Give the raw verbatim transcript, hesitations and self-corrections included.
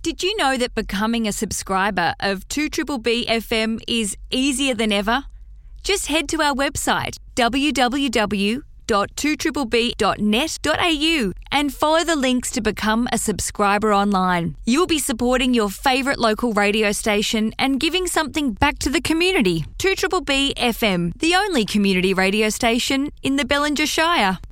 Did you know that becoming a subscriber of two B B F M is easier than ever? Just head to our website, w w w dot two b b dot net dot a u, and follow the links to become a subscriber online. You'll be supporting your favourite local radio station and giving something back to the community. two B B F M, the only community radio station in the Bellinger Shire.